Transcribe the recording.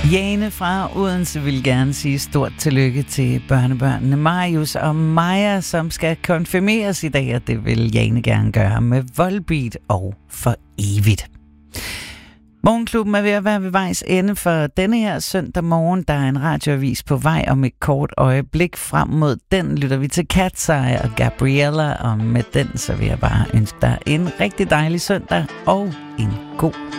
Jane fra Odense vil gerne sige stort tillykke til børnebørnene Marius og Maja, som skal konfirmeres i dag, og det vil Jane gerne gøre med Volbeat og for evigt. Morgenklubben er ved at være ved vejs ende for denne her søndag morgen. Der er en radioavis på vej om et kort øjeblik. Frem mod den lytter vi til Cat's Eye og Gabriella, og med den så vil jeg bare ønske dig en rigtig dejlig søndag og en god